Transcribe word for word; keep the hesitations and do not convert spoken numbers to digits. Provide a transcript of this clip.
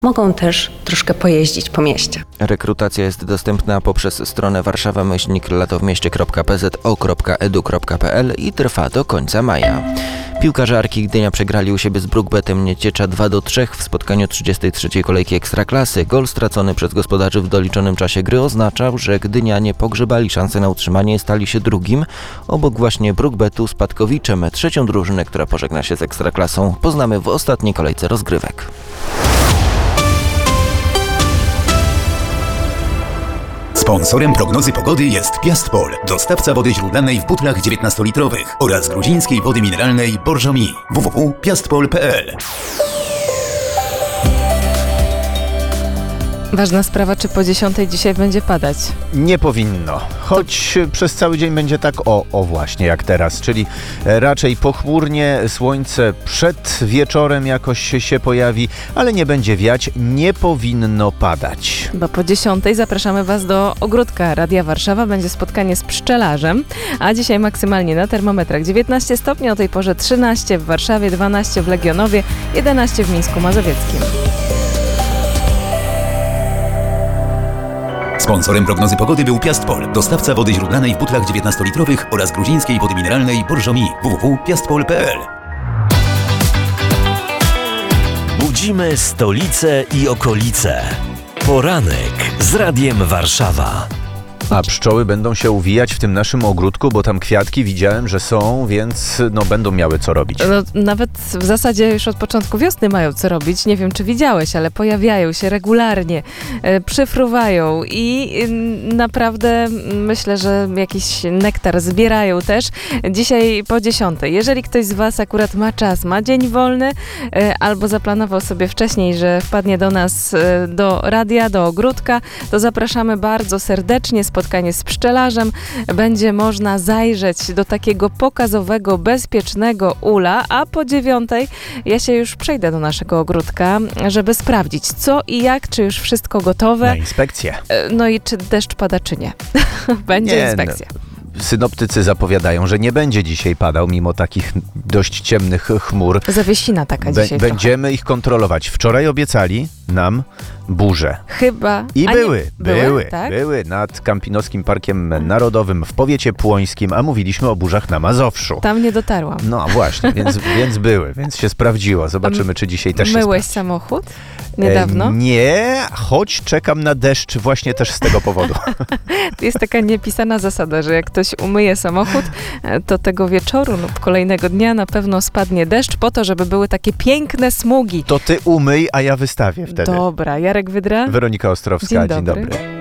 Mogą też troszkę pojeździć po mieście. Rekrutacja jest dostępna poprzez stronę warszawa myślnik latowmieście kropka p z o kropka e d u kropka p l i trwa do końca maja. Piłkarze Arki Gdynia przegrali u siebie z Brookbetem Nieciecza dwa do trzech w spotkaniu trzydziestej trzeciej kolejki Ekstraklasy. Gol stracony przez gospodarzy w doliczonym czasie gry oznaczał, że Gdynianie pogrzebali szansę na utrzymanie i stali się drugim, obok właśnie Brookbetu spadkowiczem. Trzecią drużynę, która pożegna się z Ekstraklasą, poznamy w ostatniej kolejce rozgrywek. Sponsorem prognozy pogody jest Piastpol, dostawca wody źródlanej w butlach dziewiętnastolitrowych oraz gruzińskiej wody mineralnej Borżomi. w w w kropka piastpol kropka p l. Ważna sprawa, czy po dziesiątej dzisiaj będzie padać? Nie powinno, choć to... przez cały dzień będzie tak o, o właśnie jak teraz, czyli raczej pochmurnie, słońce przed wieczorem jakoś się pojawi, ale nie będzie wiać, nie powinno padać. Bo po dziesiątej zapraszamy Was do ogródka Radia Warszawa, będzie spotkanie z pszczelarzem, a dzisiaj maksymalnie na termometrach dziewiętnaście stopni, o tej porze trzynaście w Warszawie, dwanaście w Legionowie, jedenaście w Mińsku Mazowieckim. Sponsorem prognozy pogody był Piastpol, dostawca wody źródlanej w butlach dziewiętnastolitrowych oraz gruzińskiej wody mineralnej Borżomi. w w w kropka piastpol kropka p l. Budzimy stolicę i okolice. Poranek z Radiem Warszawa. A pszczoły będą się uwijać w tym naszym ogródku, bo tam kwiatki widziałem, że są, więc no będą miały co robić. No, nawet w zasadzie już od początku wiosny mają co robić. Nie wiem, czy widziałeś, ale pojawiają się regularnie, e, przyfruwają i e, naprawdę myślę, że jakiś nektar zbierają też. Dzisiaj po dziesiątej. Jeżeli ktoś z Was akurat ma czas, ma dzień wolny e, albo zaplanował sobie wcześniej, że wpadnie do nas e, do radia, do ogródka, to zapraszamy bardzo serdecznie. Spotkanie z pszczelarzem. Będzie można zajrzeć do takiego pokazowego, bezpiecznego ula, a po dziewiątej ja się już przejdę do naszego ogródka, żeby sprawdzić co i jak, czy już wszystko gotowe. Na inspekcję. No i czy deszcz pada, czy nie. Będzie nie, inspekcja. No. Synoptycy zapowiadają, że nie będzie dzisiaj padał, mimo takich dość ciemnych chmur. Zawiesina taka Be- dzisiaj Będziemy trochę. ich kontrolować. Wczoraj obiecali nam burze. Chyba. I a były, nie, były, były, tak? były nad Kampinoskim Parkiem Narodowym w powiecie płońskim, a mówiliśmy o burzach na Mazowszu. Tam nie dotarłam. No właśnie, więc, więc były, więc się sprawdziło. Zobaczymy, czy dzisiaj też się Myłeś sprawdzi. samochód? Niedawno? E, nie, choć czekam na deszcz właśnie też z tego powodu. Jest taka niepisana zasada, że jak ktoś umyje samochód, to tego wieczoru lub kolejnego dnia na pewno spadnie deszcz po to, żeby były takie piękne smugi. To ty umyj, a ja wystawię wtedy. Dobra, Jarek Wydra. Weronika Ostrowska, Dzień dzień dobry. dobry.